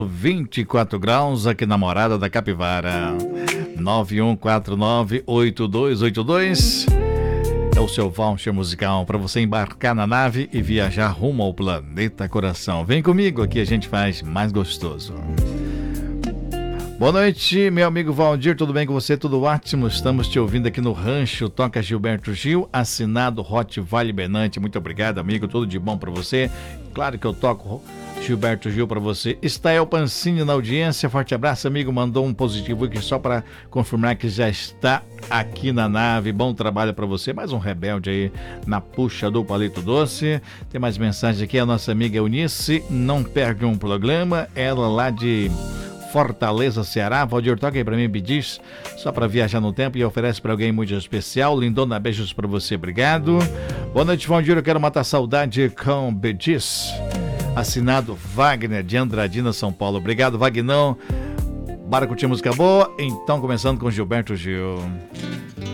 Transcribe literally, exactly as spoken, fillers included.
vinte e quatro graus aqui na Morada da Capivara. nove um quatro nove oito dois oito dois é o seu voucher musical para você embarcar na nave e viajar rumo ao planeta Coração. Vem comigo, aqui a gente faz mais gostoso. Boa noite, meu amigo Valdir, tudo bem com você? Tudo ótimo, estamos te ouvindo aqui no Rancho Toca Gilberto Gil, assinado Hot Vale Benante. Muito obrigado, amigo, tudo de bom para você. Claro que eu toco Gilberto Gil para você. Estael Pancini na audiência, forte abraço, amigo, mandou um positivo aqui só para confirmar que já está aqui na nave. Bom trabalho para você, mais um rebelde aí na puxa do palito doce. Tem mais mensagem aqui, a nossa amiga Eunice, não perde um programa, ela lá de Fortaleza, Ceará. Valdir, toca aí pra mim, Bidiz, só pra viajar no tempo, e oferece pra alguém muito especial. Lindona, beijos pra você, obrigado. Boa noite, Valdir, eu quero matar saudade com Bidiz, assinado Wagner de Andradina, São Paulo. Obrigado, Vagnão. Bora curtir música boa, então começando com Gilberto Gil.